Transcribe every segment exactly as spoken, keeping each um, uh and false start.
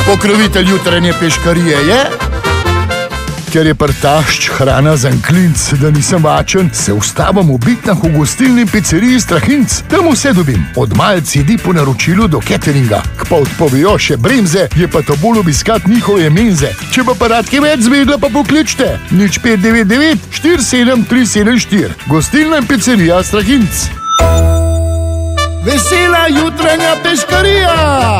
Pokrovitelj jutranje peškarije je, ker je prtašč hrana za klinc, da nisem vačen, se ustavim v bitnah v gostilni pizzeriji Strahinc, da mu vse dobim. Od malc jedi po naročilu do cateringa. Pa odpovejo še bremze, je pa to bolj obiskat njihove menze. Če pa paradke več zvedla, pa pokličte. Nič pet devet devet štiri sedem tri sedem štiri. Gostilna in pizzerija Strahinc. Vesela jutranja peškarija!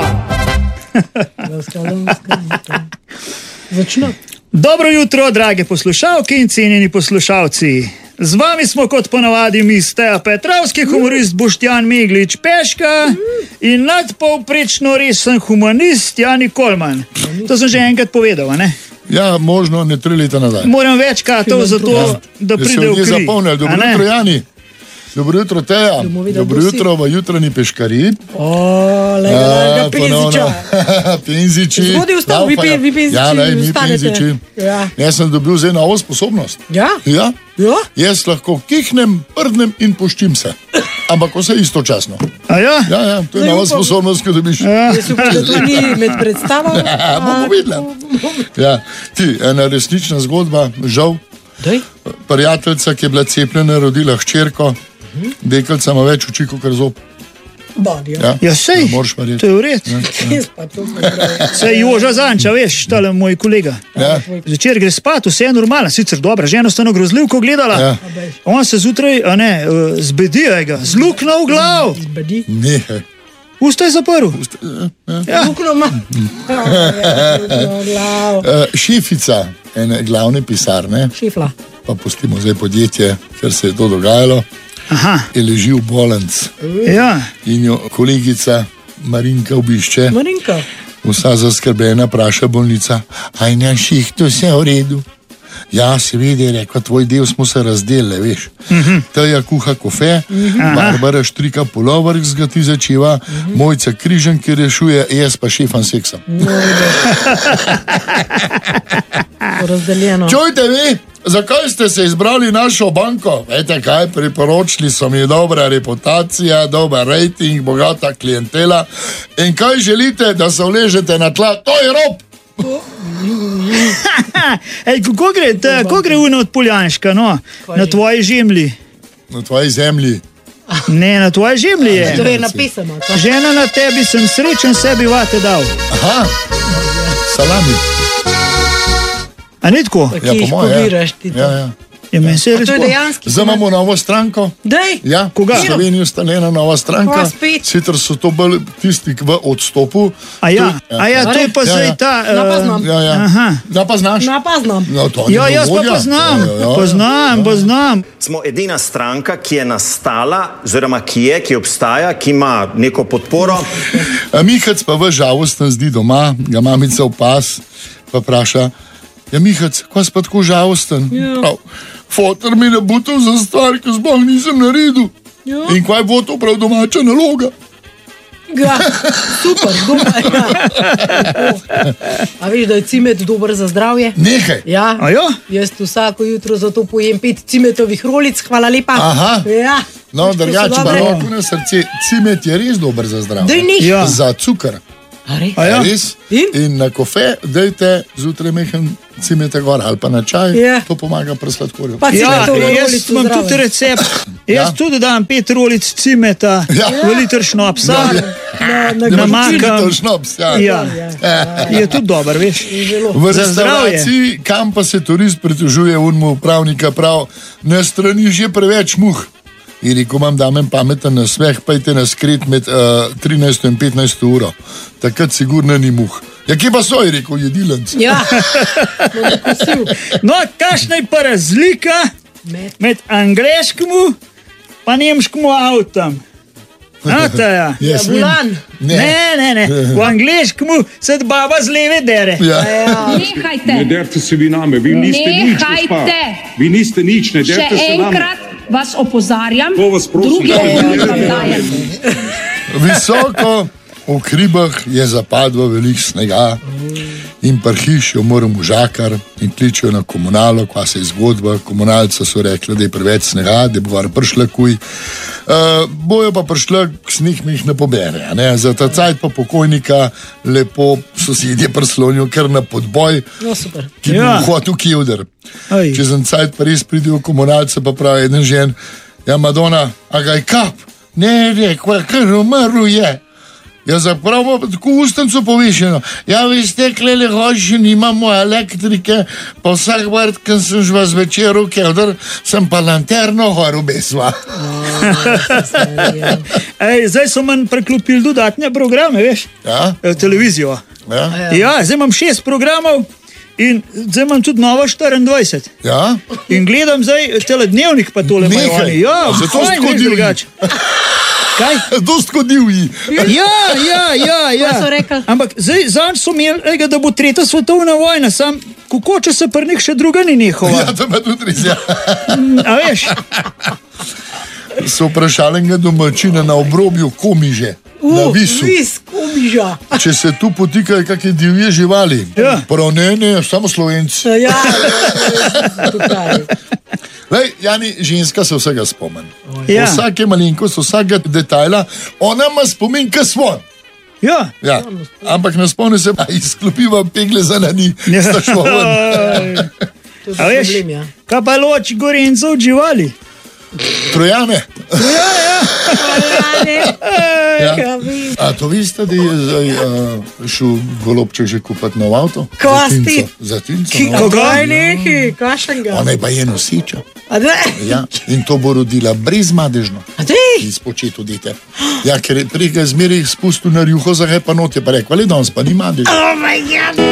Začne. Dobro jutro, drage poslušalke in cenjeni poslušalci. Z vami smo kot ponavadi mister Petrovski, humorist Boštjan Meglič Peška in nadpovprečno resen humanist Jani Kolman. To sem že enkrat povedal, ne? Ja, možno ne tri leta nazaj. Moram več katov za to, da pride v kri. Zapomnili. Dobro jutro, Jani. Dobro jutro, Teja. Dobro jutro v jutranji peškariji. O, lega, lega, penziča. Penziči. Zgodi ustav, vi, pe, vi penziči. Ja, ne, mi penziči. Ja. Jaz sem dobil zdaj novo sposobnost. Ja? Ja. Ja? Jaz lahko kihnem, prdnem in puščim se. Ampak vse istočasno. A ja? Ja, ja, to je nova sposobnost, ki dobiš. Ja. Jaz upam, da to ni med predstavo. Ja, bomo videli. Ja, ti, ena resnična zgodba, žal. Daj. Prijateljica, ki je bila cepljena, rodila hčerko. Deklica ima več oči kot zob. Badijo. Ja, Ja, sej, to je v redu. Jaz pa to sem pravi. Sej Joža Zanča, veš, tale moj kolega. Ja. Zvečer gre spat, vse je normalno, sicer dobra, ženo sta eno grozljivko gledala. Ja. On se zjutraj, a ne, uh, zbedija ga, z luknjo v glav. Zbedi. Nehaj. Usta je zaprl. Ja. Lukno ima. Lukno glav. Uh, šefica ene glavne pisarne, Šifla. pa pustimo zdaj podjetje, ker se je to dogajalo, Aha, je leži v bolnici ja. in jo kolegica Marinka obišče. Marinka. Vsa zaskrbljena vpraša bolnica, aj na šihtu vse v redu. Ja, seveda je rekla, tvoj del smo se razdelili, veš. Mhm. Teja kuha kofe, Barbara štrika pulover, zgati začeva, Mojca križan, ki rešuje, jaz pa šefan seksam. Razdeljeno. Čujte vi, zakaj ste se izbrali našo banko? Vete kaj, priporočili so mi dobra reputacija, dober rating, bogata klientela. In kaj želite, da se vležete na tla? To je rob! Ej, kako gre, ta, kako gre uno od Poljanška, no? Na tvoji žemlji. Na tvoji zemlji. Ne, na tvoji žemlji je. To je napisano. to. Žena na tebi, sem srečen, sebi vate dal. Aha, salami. A ni tako? Ki Ja, po jih moje, ja. pobiraš ti to. Ja, ja. Je meni se A res to je tako. dejanski. Zdaj imamo novo stranko. Daj. Ja, Koga? v Sloveniji ustaljena nova stranka. Kva spet? Sicer so to bolj tisti v odstopu. A ja, To- a ja, to je pa Ja, zdaj ja. ta... No, pa eh, znam. Ja, ja. Aha. Ja, pa znaš. Napaznam. No, to ni Ja, jaz pa vodja. poznam, Ja, ja, ja. poznam, poznam. Smo edina stranka, ki je nastala, oziroma ki je, ki obstaja, ki ima neko podporo. A Mihac pa v žalosten zdi doma, ga mamica vpas, pa vpraša, ja, Mihac, ko si pa tako žalosten? Ja. Prav, fotor mi ne bo to za stvar, ki zbog nisem naredil. Ja. In kaj bo to prav domača naloga? Ja, super, dobro. Ja. A veš, da je cimet dober za zdravje? Nehaj. Ja. A jo? Jaz vsako jutro zato pojem pet cimetovih rolic, hvala lepa. Aha. Ja. No, Veš, ko so drugače pa dobre? roko na srce, cimet je res dober za zdravje. Daj ni. Ja. Za cukor. A res? A ja? Res? In? In na kofe dajte zjutraj mehen cimete gor ali pa na čaj, Ja. to pomaga pri sladkorju. Pa Ja, cimetovo jaz rolico imam zraven. tudi recept. Jaz tudi dam pet rolic cimeta, Ja. v liter šnopsa. Ja. Na, na, Na na makam. To šnops, ja. Ja, je tudi dober, veš. V Za zdravje. restavraciji, kam pa se turist pritožuje, unmu upravnika prav, ne strani že preveč muh. In rekel imam, da imam pameten nasmeh, pejte na skrit med uh, trinajsto in petnajsto uro. Takrat sigurno ni muh. Ja, kje pa so, je rekel jedilenc. Ja, bomo kosil. No, kakšna je pa razlika Med. med angleškemu pa nemškemu avtom? Ataja. Ja, Ja, Bulan. Ne, ne, ne. V angleškemu se baba z leve dere. Ja. Ja. Nehajte, Ne derte se vi name, vi niste nič, gospa. Nehajte. Vi niste nič, ne še derte se name. enkrat vas opozarjam, To vas prosim. drugi Ja, ja, opomnik ja, vam ja, ja. dajem. Visoko v hribah je zapadlo veliko snega In prhiš jo moram v žakar in kličejo na komunalo, kva se je zgodba. Komunalca so rekli, da je preveč snega, da bo var prišla kuj. Uh, bojo pa prišla, snih mi jih ne pobere. Ne? Za ta cajt pa pokojnika lepo sosedje prislonijo kar na podboj, No, super. ki bi Ja. mu hotel kivder. Aj. Če sem cajt pa res pridijo komunalce, pa pravi eden žen, ja, Madonna, a ga je kap? Ne, rekla, kar umrl je. Ja, zapravo, tako ustenco povišeno. Ja, vi ste kleli hoši, nimamo elektrike, pa vsak vrt, ko sem žva zvečer v kevdr, sem pa lanterno horu besva. Ej, zdaj so manj preklopili dodatne programe, veš, Ja, eh, televizijo. ja, Ja, zdaj imam šest programov in zdaj imam tudi novo štiriindvajset. ja. In gledam zdaj telednevnik, pa tole imajo Nehaj. oni. Ja, Zato fajn, tako veš, divji. drugače. Kaj? Dost kot divji. Ja, ja, ja, ja. Kaj so rekli? Ampak zdaj zanj so imeli, ejga, da bo tretja svetovna vojna, sam kako če se pri njih še druga ni nehova. Ja, to pa tudi res. Ja. A veš? So vprašali enega domačina na obrobju Komiže, na Visu. Vis, komiža. Če se tu potikajo kakšne divje živali. Ja. Prav ne, ne, samo Slovenci. Ja, tukaj. Lej, Jani, ženska se vsega spomni. Ja. Vsake malenkost, vsakega detajla, ona ima spomin, ka svoj. Ja. Ja. Ampak ne spomni se, da izklopiva pegle za nani, Ja. sta šla ven. To je A veš, problem, ja. kaj pa loči gorencev od živali? Trojane. Ja. Ja, vi. A to veste, da je zdaj uh, šel golobček že kupati nov avto? Kosti. Za tinco. Ki, nov avto. kaj neki, kašenga. Ona je pa je nosiča. A da? Ja. In to bo rodila brezmadežno. A dej. Izpočeto dete. Ja, ker je prej ga zmeraj spustil na rjuho, zdaj pa note pa rekla, le danes pa ni madež. Oh my God.